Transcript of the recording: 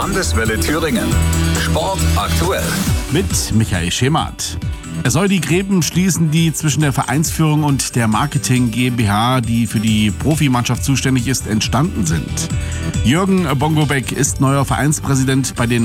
Landeswelle Thüringen. Sport aktuell. Mit Michael Schemath. Er soll die Gräben schließen, die zwischen der Vereinsführung und der Marketing GmbH, die für die Profimannschaft zuständig ist, entstanden sind. Jürgen Bongobeck ist neuer Vereinspräsident bei den